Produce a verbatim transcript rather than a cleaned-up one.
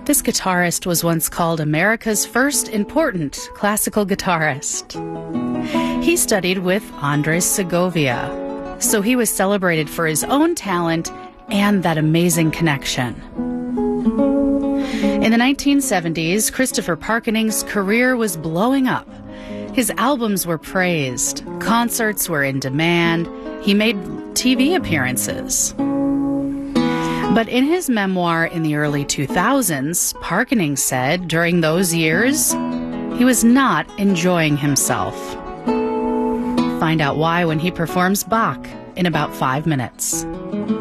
This guitarist was once called America's first important classical guitarist. He studied with Andres Segovia, so he was celebrated for his own talent and that amazing connection. In the nineteen seventies, Christopher Parkening's career was blowing up. His albums were praised, concerts were in demand, he made T V appearances. But in his memoir in the early two thousands, Parkening said during those years, he was not enjoying himself. Find out why when he performs Bach in about five minutes.